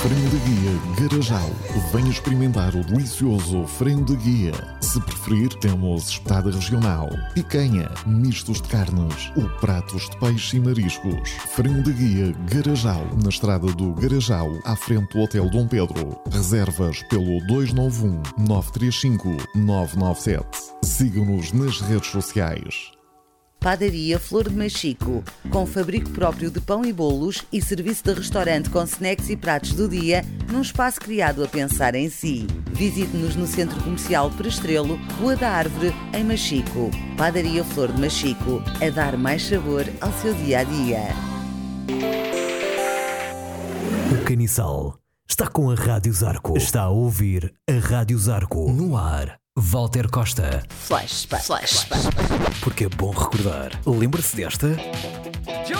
Frango de Guia Garajal. Venha experimentar o delicioso frango de guia. Se preferir, temos espetada regional, picanha, mistos de carnes ou pratos de peixe e mariscos. Frango de Guia Garajal, na estrada do Garajal, à frente do Hotel Dom Pedro. Reservas pelo 291 935 997. Sigam-nos nas redes sociais. Padaria Flor de Machico, com fabrico próprio de pão e bolos e serviço de restaurante com snacks e pratos do dia, num espaço criado a pensar em si. Visite-nos no Centro Comercial Prestrelo, Rua da Árvore, em Machico. Padaria Flor de Machico, a dar mais sabor ao seu dia-a-dia. O Caniçal está com a Rádio Zarco. Está a ouvir a Rádio Zarco. No ar, Walter Costa. Flashback. Porque é bom recordar. Lembra-se desta?